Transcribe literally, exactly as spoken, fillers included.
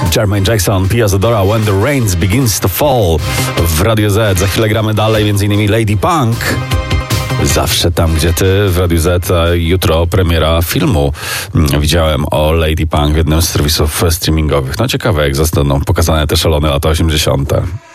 Jermaine Jackson, Pia Zadora, When the Rain Begins to Fall w Radio Z. Za chwilę gramy dalej, m.in. Lady Punk. Zawsze tam, gdzie ty w Radiu Z. A jutro premiera filmu. Widziałem o Lady Punk w jednym z serwisów streamingowych. No ciekawe, jak zostaną pokazane te szalone lata osiemdziesiąte.